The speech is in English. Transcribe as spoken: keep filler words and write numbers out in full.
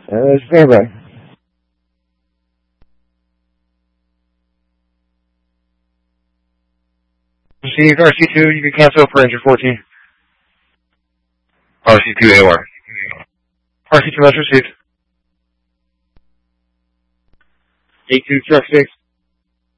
Uh, stand by. See R C two, you can cancel for engine fourteen. R C two A O R. R C two message received. A two truck six.